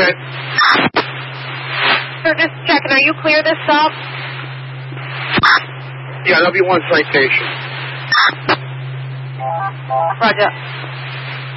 ahead. Sir, just checking. Are you clear this stop? Yeah, W1 citation. Roger.